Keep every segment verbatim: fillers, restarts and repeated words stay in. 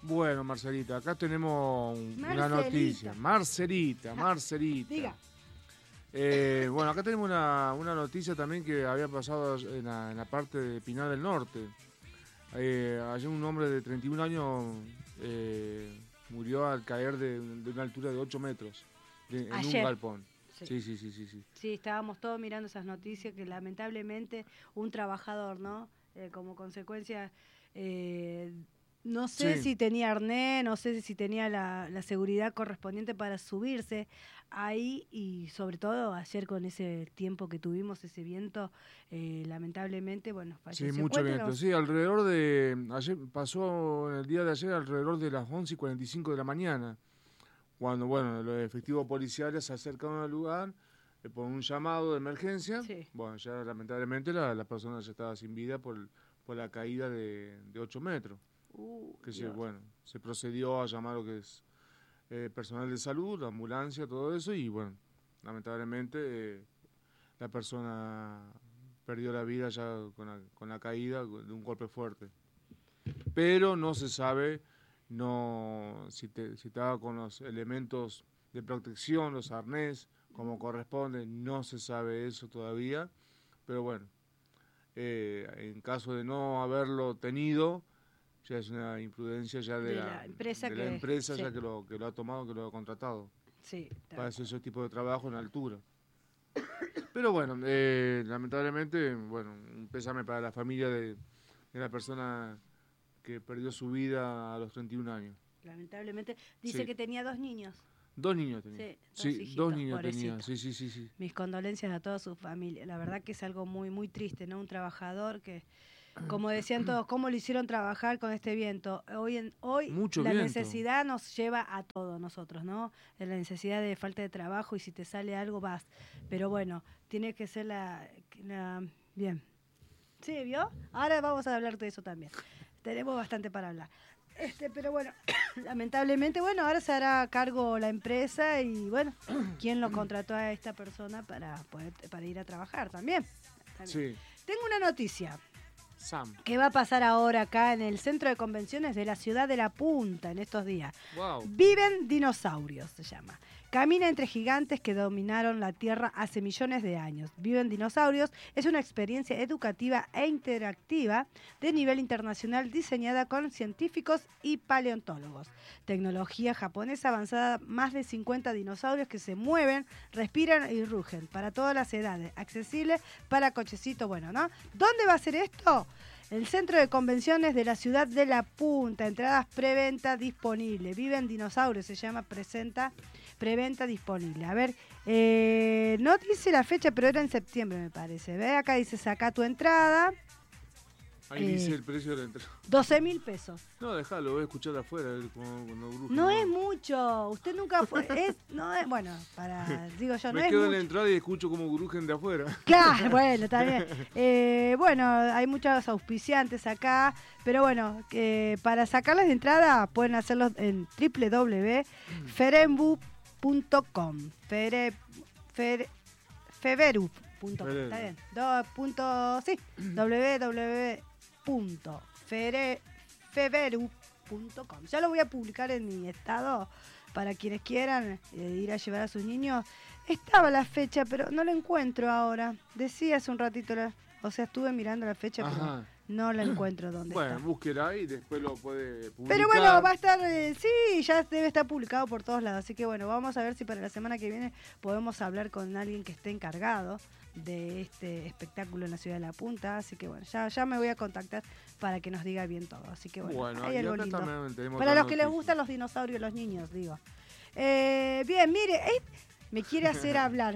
Bueno, Marcelita, acá tenemos un- una Marcelita. noticia. Marcelita, Marcelita. Diga. Eh, bueno, acá tenemos una, una noticia también que había pasado en la, en la parte de Pinar del Norte. Eh, ayer un hombre de treinta y un años eh, murió al caer de, de una altura de ocho metros de- en Ayer. un galpón. Sí. Sí, sí, sí, sí, sí. Sí, estábamos todos mirando esas noticias que lamentablemente un trabajador, ¿no? Eh, como consecuencia, eh, no sé Sí. si tenía arnés, no sé si tenía la, la seguridad correspondiente para subirse ahí y sobre todo ayer con ese tiempo que tuvimos, ese viento, eh, lamentablemente, bueno, Sí, falleció. mucho viento. Cuéntenos. Sí, alrededor de. Ayer pasó en el día de ayer alrededor de las once y cuarenta y cinco de la mañana. Cuando, bueno, los efectivos policiales se acercaron al lugar eh, por un llamado de emergencia. Sí. Bueno, ya lamentablemente la, la persona ya estaba sin vida por, por la caída de, de ocho metros. Uh, Que se, Dios. bueno, se procedió a llamar lo que es eh, personal de salud, la ambulancia, todo eso, y bueno, lamentablemente eh, la persona perdió la vida ya con la, con la caída de un golpe fuerte. Pero no se sabe no si, te, si estaba con los elementos de protección, los arnés, como corresponde, no se sabe eso todavía, pero bueno, eh, en caso de no haberlo tenido, ya es una imprudencia ya de, De la, la empresa de que- la empresa sí. ya que lo, que lo ha tomado, que lo ha contratado Sí, tal para hacer cual. ese tipo de trabajo en altura. Pero bueno, eh, lamentablemente, bueno, un pésame para la familia de, de la persona que perdió su vida a los treinta y un años. Lamentablemente. Dice Sí. que tenía dos niños. Dos niños tenía. Sí, dos Sí, hijitos, dos niños pobrecito. tenía. Sí, sí, sí, sí. Mis condolencias a toda su familia. La verdad que es algo muy, muy triste, ¿no? Un trabajador que, como decían todos, ¿cómo lo hicieron trabajar con este viento? Hoy, en, hoy Mucho la viento. necesidad nos lleva a todos nosotros, ¿no? La necesidad de falta de trabajo y si te sale algo vas. Pero bueno, tiene que ser la... la bien. Sí, ¿vio? Ahora vamos a hablar de eso también. Tenemos bastante para hablar. Este, pero bueno, lamentablemente, bueno, ahora se hará cargo la empresa y bueno, ¿quién lo contrató a esta persona para poder para ir a trabajar también? También. Sí. Tengo una noticia Sam. que va a pasar ahora acá en el centro de convenciones de la ciudad de La Punta en estos días. Wow. Viven dinosaurios, se llama. Camina entre gigantes que dominaron la Tierra hace millones de años. Viven dinosaurios es una experiencia educativa e interactiva de nivel internacional diseñada con científicos y paleontólogos. Tecnología japonesa avanzada, más de cincuenta dinosaurios que se mueven, respiran y rugen para todas las edades. Accesible para cochecito, bueno, ¿no? ¿Dónde va a ser esto? El centro de convenciones de la ciudad de La Punta. Entradas preventa disponible. Viven dinosaurios, se llama presenta, preventa disponible. A ver, eh, no dice la fecha, pero era en septiembre, me parece. Ve, acá dice saca tu entrada. Ahí Eh, dice el precio de la entrada. doce mil pesos. No, déjalo, voy a escuchar de afuera. a ver cómo- cuando brujen, No es mucho. Usted nunca fue. Es, no es, bueno, para, digo yo, no Me es quedo en mucho. la entrada y escucho como grujen de afuera. Claro, bueno, también. Eh, bueno, hay muchos auspiciantes acá, pero bueno, eh, para sacarles de entrada pueden hacerlo en doble u doble u doble u punto ferembu punto com. Fere, fere, feveru punto com. Feveru. Está bien. Do, punto, sí, doble u doble u doble u punto fere- feveru punto com. Ya lo voy a publicar en mi estado para quienes quieran eh, ir a llevar a sus niños. Estaba la fecha, pero no la encuentro ahora. Decía hace un ratito, la- o sea, estuve mirando la fecha, pero Ajá. no la encuentro dónde Bueno, está. búsquela y después lo puede publicar. Pero bueno, va a estar, eh, sí, ya debe estar publicado por todos lados. Así que bueno, vamos a ver si para la semana que viene podemos hablar con alguien que esté encargado de este espectáculo en la ciudad de La Punta. Así que bueno, ya, ya me voy a contactar para que nos diga bien todo. Así que bueno, Bueno, hay y algo acá lindo. también tenemos Para otra los que les noticia. gustan los dinosaurios, los niños, digo. Eh, bien, mire, eh, me quiere hacer hablar.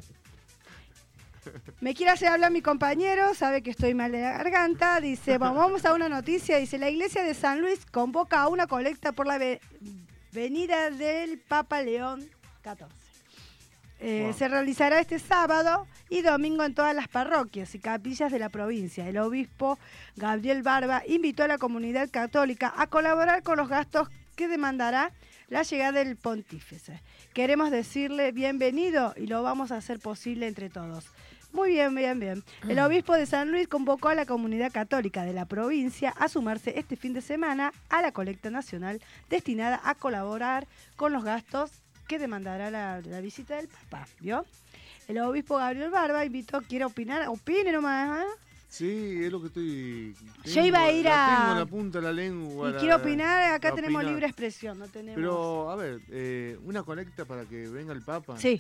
Me quiere hacer hablar mi compañero, sabe que estoy mal de la garganta. Dice, bueno, vamos a una noticia. Dice, la iglesia de San Luis convoca a una colecta por la ve- venida del Papa León catorce. Eh, Wow. Se realizará este sábado y domingo en todas las parroquias y capillas de la provincia. El obispo Gabriel Barba invitó a la comunidad católica a colaborar con los gastos que demandará la llegada del pontífice. Queremos decirle bienvenido y lo vamos a hacer posible entre todos. Muy bien, bien, bien. El obispo de San Luis convocó a la comunidad católica de la provincia a sumarse este fin de semana a la colecta nacional destinada a colaborar con los gastos que demandará la, la visita del Papa, ¿vio? El obispo Gabriel Barba invitó, quiere opinar, opine nomás, ¿eh? Sí, es lo que estoy... Yo tengo- iba a ir la a... tengo en la punta de la lengua. Y la- quiero opinar, acá la tenemos opinar. libre expresión, no tenemos... Pero, a ver, eh, una colecta para que venga el Papa. Sí,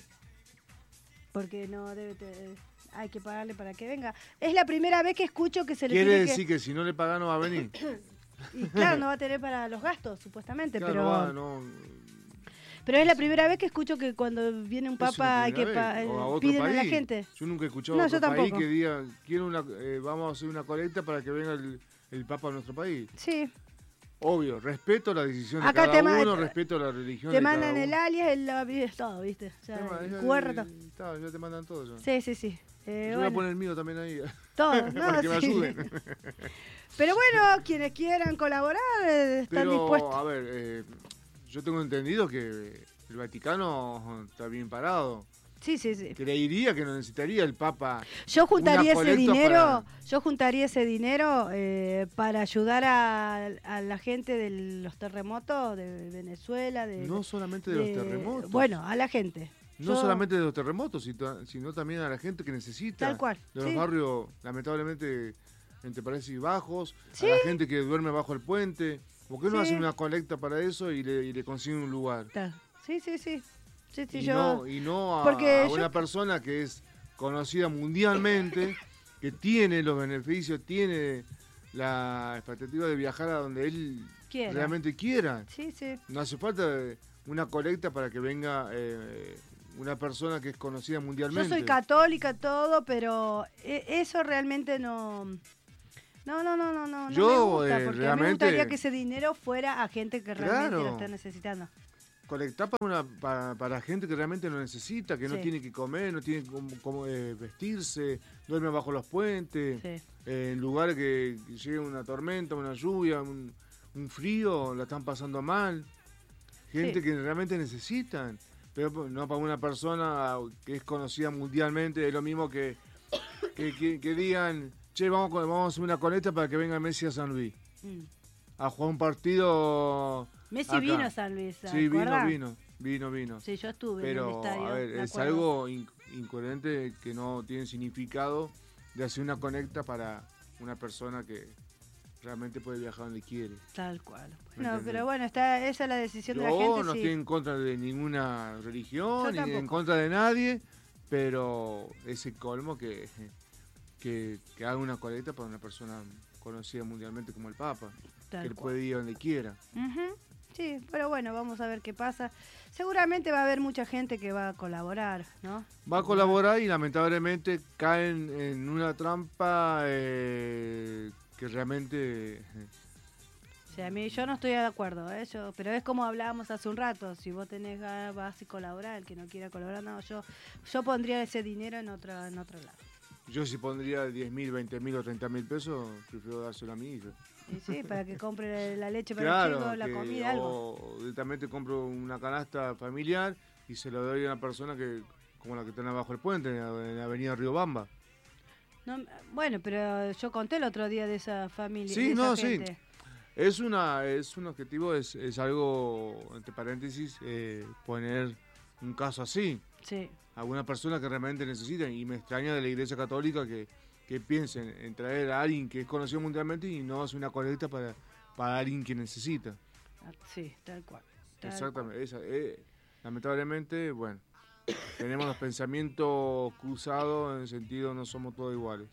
porque no debe... te- hay que pagarle para que venga. Es la primera vez que escucho que se le Quiere tiene decir que... si no le paga no va a venir. que... Y claro, no va a tener para los gastos, supuestamente, Claro, pero... no va, no, Pero es la primera vez que escucho que cuando viene un es una papa hay que primera pa- vez. O a eh, otro piden a la país. gente. Yo nunca he escuchado No, a yo otro país tampoco. que diga, quiero una, eh, vamos a hacer una colecta para que venga el, el Papa a nuestro país. Sí, Obvio, respeto la decisión de Acá cada te ma- uno, respeto la religión te de cada mandan uno. el alias, el la- todo, ¿viste? O sea, Tema, el ya- Q R, todo. está, ya te mandan todo eso. Sí, sí, sí. Eh, Yo voy a bueno, poner el mío también ahí, todo, no, para que me sí. ayuden. Pero bueno, quienes quieran colaborar eh, están Pero, dispuestos. a ver, eh, yo tengo entendido que el Vaticano está bien parado. Sí, sí, sí. Creería que no necesitaría el Papa. Yo juntaría una ese colecta dinero, para- yo juntaría ese dinero eh, para ayudar a, a la gente de los terremotos de Venezuela, de, No solamente de, de- los terremotos. Bueno, a la gente. No Yo- solamente de los terremotos, sino sino también a la gente que necesita. Tal cual, De los sí. barrios, lamentablemente, entre paréntesis y bajos. Sí. A la gente que duerme bajo el puente. ¿Por qué no Sí. hacen una colecta para eso y le, y le consiguen un lugar? Ta- Sí, sí, sí. Sí, sí, y, yo... no, y no a, porque a yo- una persona que es conocida mundialmente, que tiene los beneficios, tiene la expectativa de viajar a donde él Quiera. realmente quiera. Sí, sí. No hace falta una colecta para que venga eh, una persona que es conocida Yo mundialmente. soy católica, todo, pero e- eso realmente no... No, no, no, no, no, no Yo, me gusta, eh, porque a mí me realmente- gustaría que ese dinero fuera a gente que realmente Claro. lo está necesitando. Colectar para, una, para, para gente que realmente lo necesita, que no Sí. tiene que comer, no tiene cómo, cómo, eh, vestirse, duerme bajo los puentes, Sí. eh, en lugares que, que llegue una tormenta, una lluvia, un, un frío, la están pasando mal. Gente Sí. que realmente necesitan, pero no para una persona que es conocida mundialmente, es lo mismo que, que, que- que digan, che, vamos, con- vamos a hacer una colecta para que venga Messi a San Luis, Mm. a jugar un partido. Messi acá. vino a San Luis, ¿se Sí, vino, acuerdan? vino, vino, vino. Sí, yo estuve en el Pero, estadio. a ver, me es acuerdo. algo in- incoherente que no tiene significado de hacer una conecta para una persona que realmente puede viajar donde quiere. Tal cual. ¿Me Bueno, entendés? pero bueno, está, esa es la decisión de la Yo gente. no sí. estoy en contra de ninguna religión, Yo ni tampoco. en contra de nadie, pero ese colmo que, que, que haga una colecta para una persona conocida mundialmente como el Papa, Tal que él cual. puede ir donde quiera. Ujú. Sí, pero bueno, vamos a ver qué pasa. Seguramente va a haber mucha gente que va a colaborar, ¿no? Va a colaborar y lamentablemente caen en una trampa eh, que realmente... O sea, a mí yo no estoy de acuerdo, ¿eh? Yo- pero es como hablábamos hace un rato, si vos tenés ganas, vas a colaborar, el que no quiera colaborar, no, yo yo pondría ese dinero en otro, en otro lado. Yo si pondría diez mil, veinte mil o treinta mil pesos, prefiero dárselo a mi hija. Y sí, para que compre la leche para Claro, el chico, la que- comida, algo. o directamente compro una canasta familiar y se lo doy a una persona que como la que está abajo el puente, en la, en la avenida Riobamba. No, bueno, pero yo conté el otro día de esa familia, Sí, de esa no, sí. gente. Es una es un objetivo, es, es algo, entre paréntesis, eh, poner un caso así. Sí, Alguna persona que realmente necesita. Y me extraña de la Iglesia Católica que, que piensen en traer a alguien que es conocido mundialmente y no hace una colecta para, para alguien que necesita. ah, sí, tal cual. tal Exactamente. Esa, eh, lamentablemente, bueno, tenemos los pensamientos cruzados en el sentido no somos todos iguales.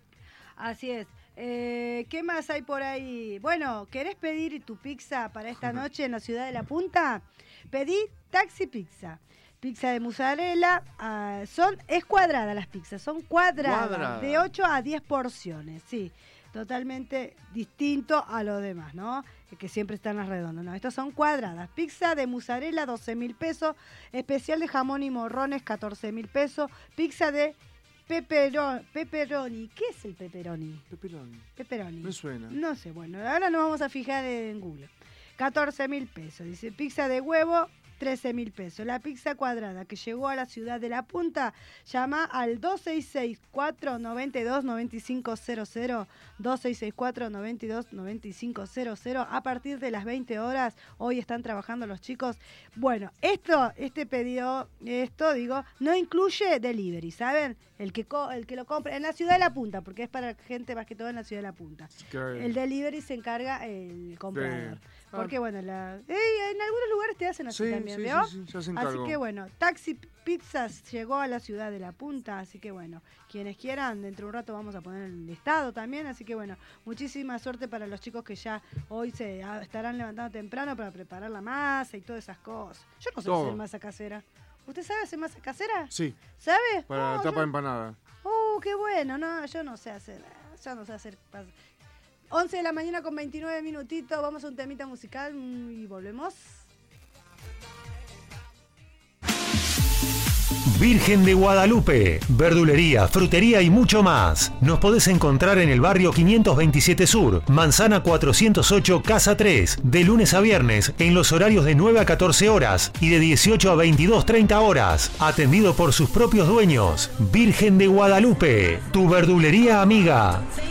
Así es. Eh, ¿Qué más hay por ahí? Bueno, ¿querés pedir tu pizza para esta noche en la ciudad de La Punta? Pedí Taxi Pizza. Pizza de mozzarella. ah, son, es cuadrada las pizzas, son cuadradas. Cuadrada. De ocho a diez porciones, sí. Totalmente distinto a lo demás, ¿no? Que siempre están las redondas. No, estas son cuadradas. Pizza de mozzarella, doce mil pesos. Especial de jamón y morrones, catorce mil pesos. Pizza de Pepero- pepperoni. ¿Qué es el pepperoni? Pepperoni. Pepperoni. Me suena. No sé, bueno, ahora nos vamos a fijar en Google. catorce mil pesos. Dice pizza de huevo, trece mil pesos. La pizza cuadrada que llegó a la ciudad de La Punta, llama al dos seis seis cuatro, nueve dos, nueve cinco cero cero, dos seis seis cuatro, nueve dos, nueve cinco cero cero. A partir de las veinte horas, hoy están trabajando los chicos. Bueno, esto, este pedido, esto digo, no incluye delivery, ¿saben? El que, co- el que lo compre en la ciudad de La Punta, porque es para gente más que todo en la ciudad de La Punta. Que- El delivery se encarga el comprador. Sí. Porque bueno, la, eh, en algunos lugares te hacen así Sí, también, sí, ¿veo? sí, sí, se hacen Así cargo. que bueno, Taxi Pizzas llegó a la ciudad de La Punta, así que bueno, quienes quieran, dentro de un rato vamos a poner el listado también, así que bueno, muchísima suerte para los chicos que ya hoy se ah, estarán levantando temprano para preparar la masa y todas esas cosas. Yo no sé Todo. hacer masa casera. ¿Usted sabe hacer masa casera? Sí, ¿Sabe? para No, la tapa yo- empanada. Uh, qué bueno, no, yo no sé hacer, yo no sé hacer pas- once de la mañana con veintinueve minutitos, vamos a un temita musical mm, y volvemos. Virgen de Guadalupe, verdulería, frutería y mucho más. Nos podés encontrar en el barrio quinientos veintisiete Sur, Manzana cuatrocientos ocho, Casa tres, de lunes a viernes en los horarios de nueve a catorce horas y de dieciocho a veintidós treinta horas. Atendido por sus propios dueños. Virgen de Guadalupe, tu verdulería amiga.